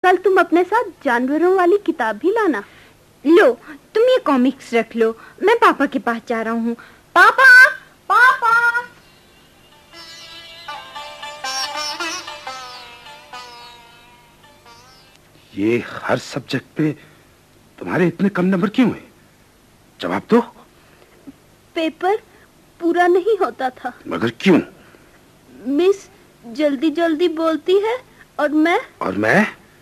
कल तुम अपने साथ जानवरों वाली किताब भी लाना। लो, तुम ये कॉमिक्स रख लो, मैं पापा के पास जा रहा हूँ। पापा, पापा। ये हर सब्जेक्ट पे तुम्हारे इतने कम नंबर क्यों हैं? जवाब दो। पेपर पूरा नहीं होता था। मगर क्यों? मिस जल्दी जल्दी बोलती है और मैं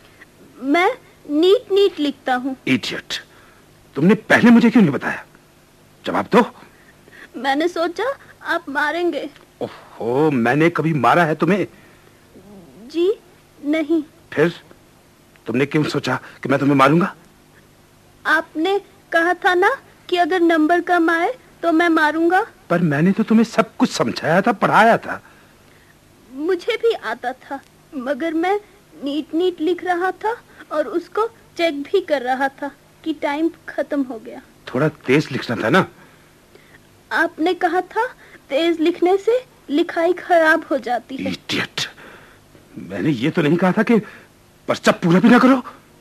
नीट नीट लिखता हूँ। इडियट, तुमने पहले मुझे क्यों नहीं बताया? जवाब दो। मैंने सोचा आप मारेंगे। ओहो, मैंने कभी मारा है तुम्हें? जी नहीं। फिर तुमने क्यों सोचा कि मैं तुम्हें मारूंगा? आपने कहा था ना कि अगर नंबर कम आए तो मैं मारूंगा। पर मैंने तो तुम्हें सब कुछ समझाया था, पढ़ाया था। मुझे भी आता था, मगर मैं नीट नीट लिख रहा था और उसको चेक भी कर रहा था कि टाइम खत्म हो गया। थोड़ा तेज लिखना था ना। आपने कहा था तेज लिखने से लिखाई खराब हो जाती है। इडियट, मैंने ये तो नहीं कहा था कि पर्चा पूरा भी ना करो।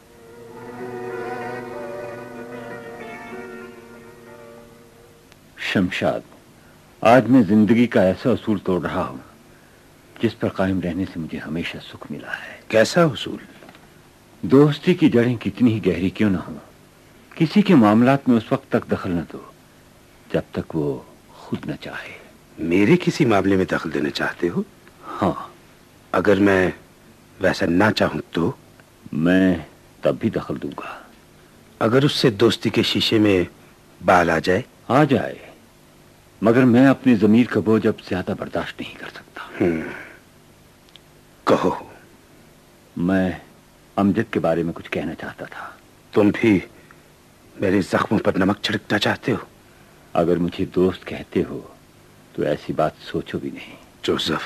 शमशाद, आज मैं जिंदगी का ऐसा उसूल तोड़ रहा हूं जिस पर कायम रहने से मुझे हमेशा सुख मिला है। कैसा उसूल? दोस्ती की जड़ें कितनी ही गहरी क्यों ना हो, किसी के मामलात में उस वक्त तक दखल न दो जब तक वो खुद न चाहे। मेरे किसी मामले में दखल देना चाहते हो? हाँ। अगर मैं वैसा ना चाहूं तो? मैं तब भी दखल दूंगा। अगर उससे दोस्ती के शीशे में बाल आ जाए? आ जाए, मगर मैं अपनी ज़मीर का बोझ अब ज्यादा बर्दाश्त नहीं कर सकता। कहो। मैं अमजद के बारे में कुछ कहना चाहता था। तुम भी मेरे जख्मों पर नमक छिड़कना चाहते हो? अगर मुझे दोस्त कहते हो तो ऐसी बात सोचो भी नहीं। जोसेफ,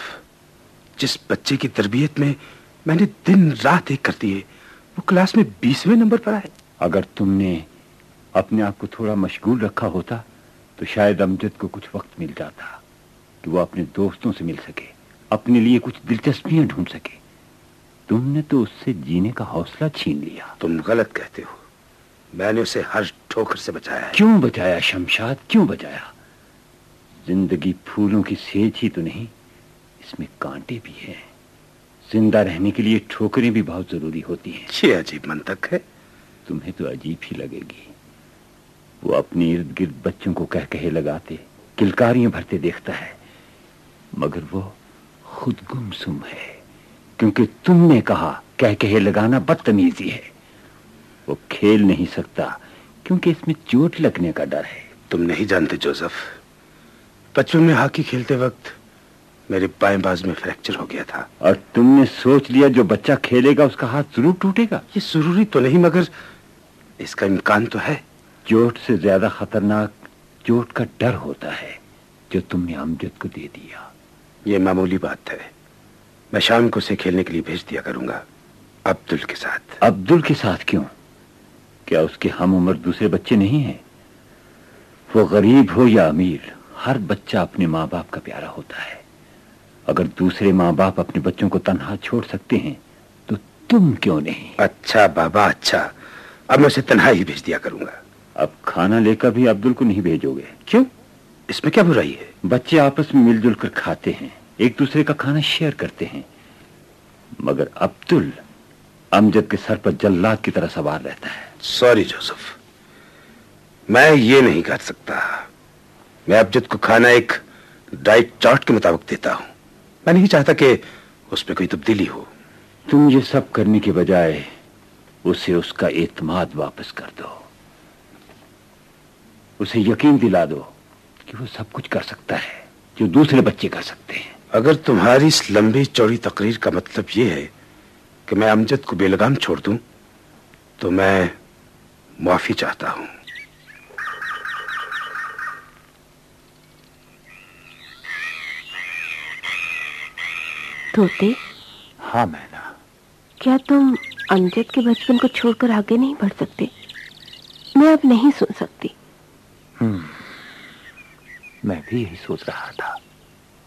जिस बच्चे की तरबियत में मैंने दिन रात एक कर दिए, वो क्लास में 20वें नंबर पर आए। अगर तुमने अपने आप को थोड़ा मशगूल रखा होता तो शायद अमजद को कुछ वक्त मिल जाता कि वो अपने दोस्तों से मिल सके, अपने लिए कुछ दिलचस्पियां ढूंढ सके। तुमने तो उससे जीने का हौसला छीन लिया। तुम गलत कहते हो। मैंने उसे हर ठोकर से बचाया है। क्यों बचाया शमशाद, क्यों बचाया? जिंदगी फूलों की सेज ही तो नहीं, इसमें कांटे भी हैं। जिंदा रहने के लिए ठोकरें भी बहुत जरूरी होती हैं। ये अजीब मंतक है। तुम्हें तो अजीब ही लगेगी। वो अपने इर्द गिर्द बच्चों को कह कहे लगाते, किलकारियां भरते देखता है, मगर वो खुद गुमसुम है, क्योंकि तुमने कहा कह कहे लगाना बदतमीजी है। वो खेल नहीं सकता क्योंकि इसमें चोट लगने का डर है। तुम नहीं जानते जोसेफ, बचपन में हॉकी खेलते वक्त मेरे बाएं बाजू में फ्रैक्चर हो गया था। और तुमने सोच लिया जो बच्चा खेलेगा उसका हाथ जरूर टूटेगा। ये जरूरी तो नहीं, मगर इसका इम्कान तो है। चोट से ज्यादा खतरनाक चोट का डर होता है जो तुमने अमजद को दे दिया। ये मामूली बात है। मैं शाम को उसे खेलने के लिए भेज दिया करूंगा, अब्दुल के साथ। अब्दुल के साथ क्यों? क्या उसके हम उम्र दूसरे बच्चे नहीं हैं? वो गरीब हो या अमीर, हर बच्चा अपने माँ बाप का प्यारा होता है। अगर दूसरे माँ बाप अपने बच्चों को तन्हा छोड़ सकते हैं तो तुम क्यों नहीं? अच्छा बाबा, अच्छा, अब मैं उसे तन्हा ही भेज दिया करूंगा। अब खाना लेकर भी अब्दुल को नहीं भेजोगे? क्यों? इसमें क्या बुराई है? बच्चे आपस में मिलजुल कर खाते हैं, एक दूसरे का खाना शेयर करते हैं, मगर अब्दुल अमजद के सर पर जल्लाद की तरह सवार रहता है। सॉरी जोसेफ, मैं ये नहीं कर सकता। मैं अमजद को खाना एक डाइट चार्ट के मुताबिक देता हूं। मैं नहीं चाहता कि उसमें कोई तब्दीली हो। तुम ये सब करने के बजाय उसे उसका एतमाद वापस कर दो। उसे यकीन दिला दो कि वो सब कुछ कर सकता है जो दूसरे बच्चे कर सकते हैं। अगर तुम्हारी इस लंबी चौड़ी तकरीर का मतलब ये है कि मैं अमजद को बेलगाम छोड़ दूं, तो मैं माफी चाहता हूं। तोते। हाँ मैना। क्या तुम अमजद के बचपन को छोड़कर आगे नहीं बढ़ सकते? मैं अब नहीं सुन सकती। मैं भी यही सोच रहा था।